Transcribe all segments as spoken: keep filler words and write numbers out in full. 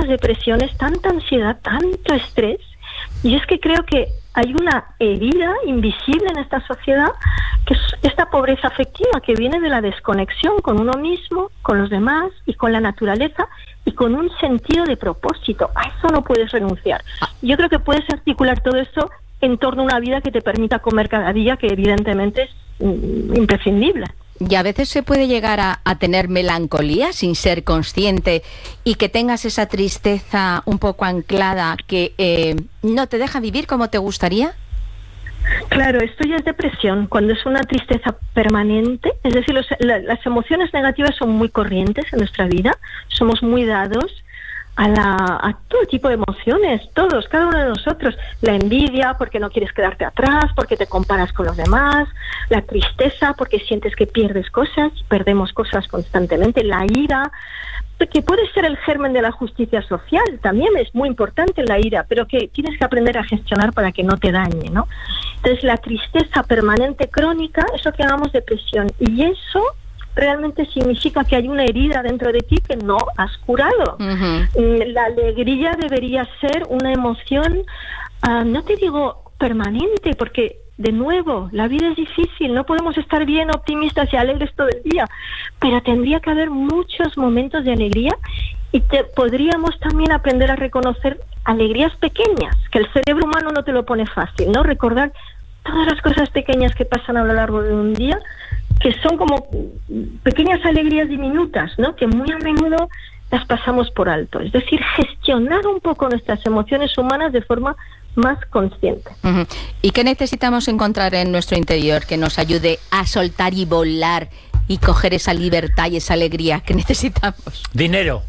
tantas depresiones, tanta ansiedad, tanto estrés. Y es que creo que hay una herida invisible en esta sociedad, que es esta pobreza afectiva que viene de la desconexión con uno mismo, con los demás y con la naturaleza, y con un sentido de propósito. A eso no puedes renunciar. Yo creo que puedes articular todo esto en torno a una vida que te permita comer cada día, que evidentemente es mm, imprescindible. Y a veces se puede llegar a, a tener melancolía sin ser consciente, y que tengas esa tristeza un poco anclada que eh, no te deja vivir como te gustaría. Claro, esto ya es depresión, cuando es una tristeza permanente. Es decir, los, la, las emociones negativas son muy corrientes en nuestra vida, somos muy dados a, la, a todo tipo de emociones, todos, cada uno de nosotros. La envidia, porque no quieres quedarte atrás, porque te comparas con los demás. La tristeza, porque sientes que pierdes cosas, perdemos cosas constantemente. La ira, que puede ser el germen de la justicia social, también es muy importante la ira, pero que tienes que aprender a gestionar para que no te dañe, ¿no? Entonces, la tristeza permanente crónica es lo que llamamos depresión, y eso realmente significa que hay una herida dentro de ti que no has curado. Uh-huh. La alegría debería ser una emoción, uh, no te digo permanente, porque de nuevo, la vida es difícil, no podemos estar bien optimistas y alegres todo el día, pero tendría que haber muchos momentos de alegría, y te, podríamos también aprender a reconocer alegrías pequeñas, que el cerebro humano no te lo pone fácil, ¿no? Recordar todas las cosas pequeñas que pasan a lo largo de un día, que son como pequeñas alegrías diminutas, ¿no? Que muy a menudo las pasamos por alto. Es decir, gestionar un poco nuestras emociones humanas de forma más consciente. Uh-huh. ¿Y qué necesitamos encontrar en nuestro interior que nos ayude a soltar y volar y coger esa libertad y esa alegría que necesitamos? Dinero.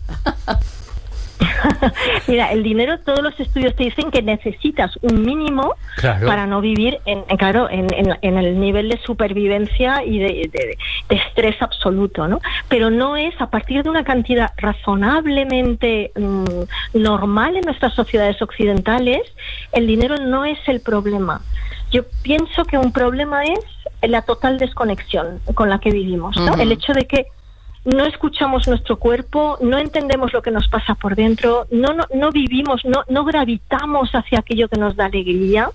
Mira, el dinero, todos los estudios te dicen que necesitas un mínimo, claro, para no vivir en, en claro, en, en, en el nivel de supervivencia y de, de, de estrés absoluto, ¿no? Pero no es a partir de una cantidad razonablemente mmm, normal en nuestras sociedades occidentales. El dinero no es el problema. Yo pienso que un problema es la total desconexión con la que vivimos, ¿no? Uh-huh. El hecho de que no escuchamos nuestro cuerpo, no entendemos lo que nos pasa por dentro, no, no, no vivimos, no, no gravitamos hacia aquello que nos da alegría.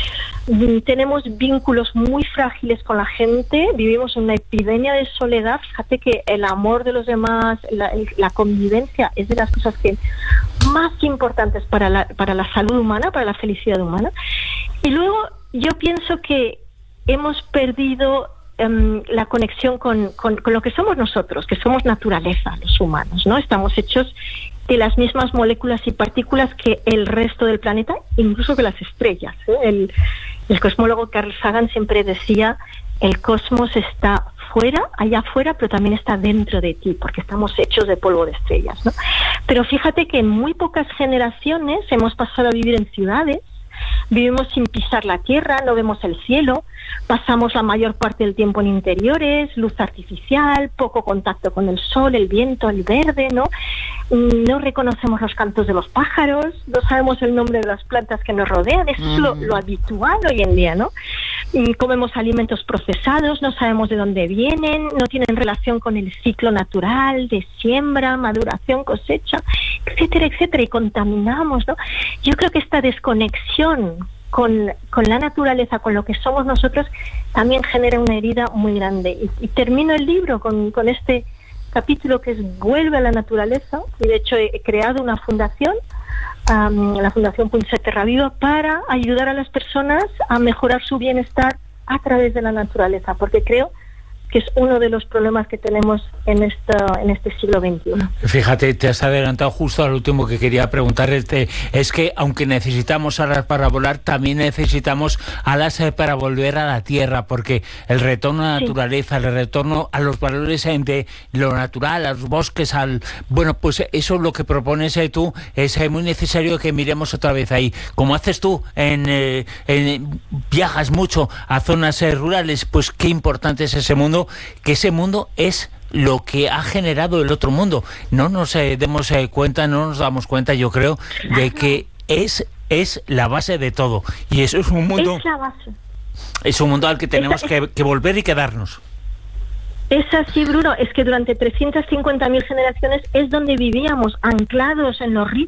Tenemos vínculos muy frágiles con la gente, vivimos una epidemia de soledad. Fíjate que el amor de los demás, la, la convivencia es de las cosas que más importantes para la, para la salud humana, para la felicidad humana. Y luego yo pienso que hemos perdido la conexión con, con, con lo que somos nosotros, que somos naturaleza, los humanos, ¿no? Estamos hechos de las mismas moléculas y partículas que el resto del planeta, incluso que las estrellas, ¿eh? El, el cosmólogo Carl Sagan siempre decía: el cosmos está fuera, allá afuera, pero también está dentro de ti, porque estamos hechos de polvo de estrellas, ¿no? Pero fíjate que en muy pocas generaciones hemos pasado a vivir en ciudades, vivimos sin pisar la tierra, no vemos el cielo, pasamos la mayor parte del tiempo en interiores, luz artificial, poco contacto con el sol, el viento, el verde, ¿no? No reconocemos los cantos de los pájaros, no sabemos el nombre de las plantas que nos rodean, eso mm. es lo, lo habitual hoy en día, ¿no? Comemos alimentos procesados, no sabemos de dónde vienen, no tienen relación con el ciclo natural de siembra, maduración, cosecha, etcétera, etcétera, y contaminamos, ¿no? Yo creo que esta desconexión con, con la naturaleza, con lo que somos nosotros, también genera una herida muy grande. Y, y termino el libro con, con este capítulo que es Vuelve a la naturaleza, y de hecho he, he creado una fundación, um, la Fundación Punxet Terra Viva, para ayudar a las personas a mejorar su bienestar a través de la naturaleza, porque creo que es uno de los problemas que tenemos en esta, en este siglo veintiuno. Fíjate, te has adelantado justo al último que quería preguntarte. Es que aunque necesitamos alas para volar, también necesitamos alas para volver a la tierra, porque el retorno a la sí. naturaleza, el retorno a los valores de lo natural, a los bosques, al bueno, pues eso es lo que propones tú, es muy necesario que miremos otra vez ahí. Como haces tú, en, eh, en viajas mucho a zonas eh, rurales, pues qué importante es ese mundo, que ese mundo es lo que ha generado el otro mundo. No nos eh, demos eh, cuenta, no nos damos cuenta, yo creo, de que es, es la base de todo. Y eso es un mundo... Es la base. Es un mundo al que tenemos esa, que, que volver y quedarnos. Es así, Bruno, es que durante trescientas cincuenta mil generaciones es donde vivíamos, anclados en los ritmos